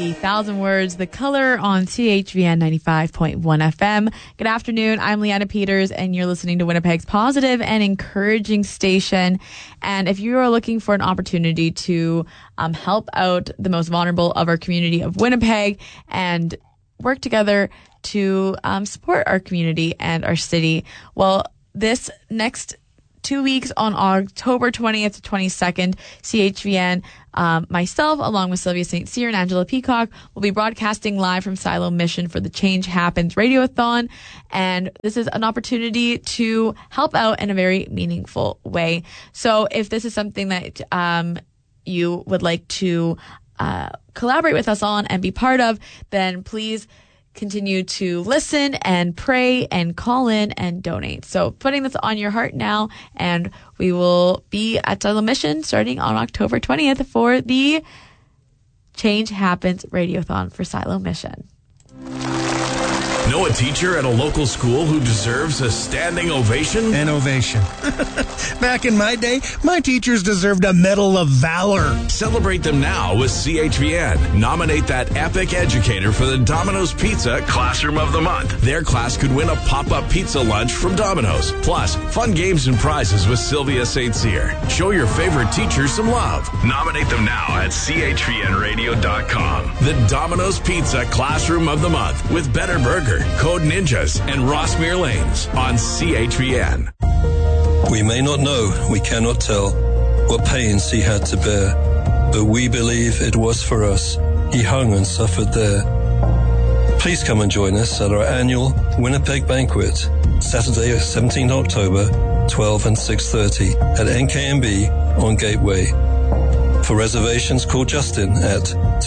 the Thousand Words, The Color on CHVN 95.1 FM. Good afternoon. I'm Leanna Peters, and you're listening to Winnipeg's positive and encouraging station. And if you are looking for an opportunity to help out the most vulnerable of our community of Winnipeg and work together to support our community and our city, well, this next 2 weeks on October 20th to 22nd, CHVN, myself, along with Sylvia St. Cyr and Angela Peacock, will be broadcasting live from Silo Mission for the Change Happens Radiothon. And this is an opportunity to help out in a very meaningful way. So if this is something that you would like to collaborate with us on and be part of, then please continue to listen and pray and call in and donate. So putting this on your heart now, and we will be at Silo Mission starting on October 20th for the Change Happens Radiothon for Silo Mission. Know a teacher at a local school who deserves a standing ovation? An ovation. Back in my day, my teachers deserved a Medal of Valor. Celebrate them now with CHVN. Nominate that epic educator for the Domino's Pizza Classroom of the Month. Their class could win a pop-up pizza lunch from Domino's. Plus, fun games and prizes with Sylvia St. Cyr. Show your favorite teacher some love. Nominate them now at chvnradio.com. The Domino's Pizza Classroom of the Month with Better Burger, Code Ninjas, and Rossmere Lanes on CHVN. We may not know, we cannot tell, what pains he had to bear, but we believe it was for us. He hung and suffered there. Please come and join us at our annual Winnipeg Banquet, Saturday, 17th October, 12 and 6:30 at NKMB on Gateway. For reservations, call Justin at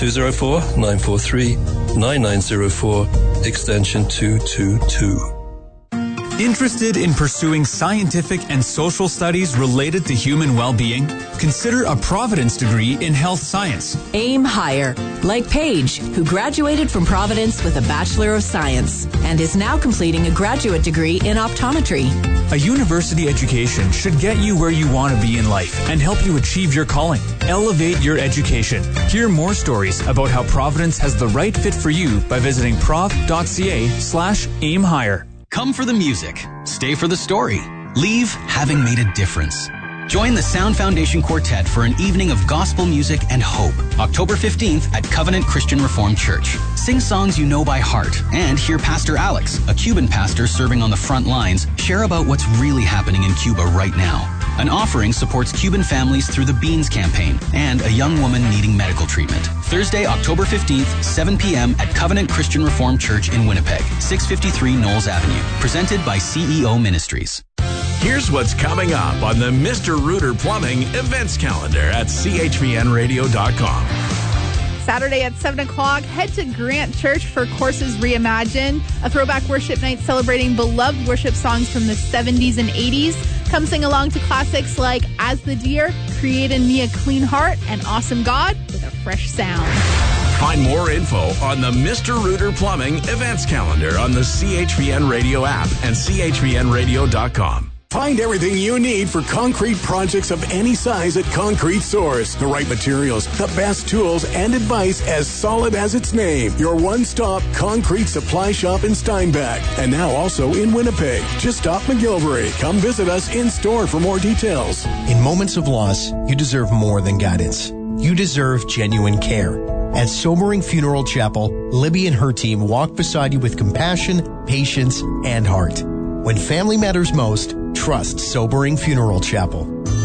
204-943-9904, extension 222. Interested in pursuing scientific and social studies related to human well-being? Consider a Providence degree in health science. Aim higher, like Paige, who graduated from Providence with a Bachelor of Science and is now completing a graduate degree in optometry. A university education should get you where you want to be in life and help you achieve your calling. Elevate your education. Hear more stories about how Providence has the right fit for you by visiting prov.ca/aimhigher. Come for the music. Stay for the story. Leave having made a difference. Join the Sound Foundation Quartet for an evening of gospel music and hope. October 15th at Covenant Christian Reformed Church. Sing songs you know by heart and hear Pastor Alex, a Cuban pastor serving on the front lines, share about what's really happening in Cuba right now. An offering supports Cuban families through the Beans campaign and a young woman needing medical treatment. Thursday, October 15th, 7 p.m. at Covenant Christian Reformed Church in Winnipeg, 653 Knowles Avenue. Presented by CEO Ministries. Here's what's coming up on the Mr. Rooter Plumbing events calendar at chvnradio.com. Saturday at 7 o'clock, head to Grant Church for Courses Reimagined, a throwback worship night celebrating beloved worship songs from the 70s and 80s. Come sing along to classics like As the Deer, Create in Me a Clean Heart, and Awesome God with a fresh sound. Find more info on the Mr. Rooter Plumbing events calendar on the CHVN Radio app and chvnradio.com. Find everything you need for concrete projects of any size at Concrete Source. The right materials, the best tools, and advice as solid as its name. Your one-stop concrete supply shop in Steinbach. And now also in Winnipeg. Just stop McGilvery. Come visit us in store for more details. In moments of loss, you deserve more than guidance. You deserve genuine care. At Sobering Funeral Chapel, Libby and her team walk beside you with compassion, patience, and heart. When family matters most, trust Sobering Funeral Chapel.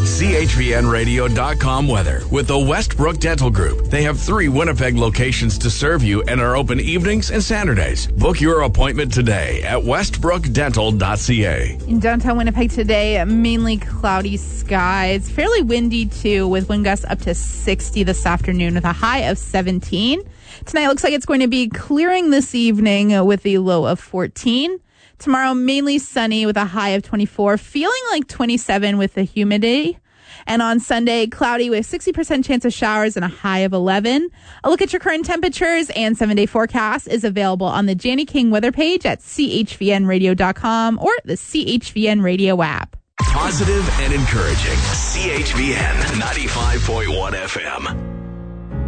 CHVNradio.com weather with the Westbrook Dental Group. They have 3 Winnipeg locations to serve you and are open evenings and Saturdays. Book your appointment today at westbrookdental.ca. In downtown Winnipeg today, mainly cloudy skies. Fairly windy, too, with wind gusts up to 60 this afternoon with a high of 17. Tonight looks like it's going to be clearing this evening with a low of 14. Tomorrow, mainly sunny with a high of 24, feeling like 27 with the humidity. And on Sunday, cloudy with 60% chance of showers and a high of 11. A look at your current temperatures and 7-day forecast is available on the Janny King weather page at chvnradio.com or the CHVN radio app. Positive and encouraging. CHVN 95.1 FM.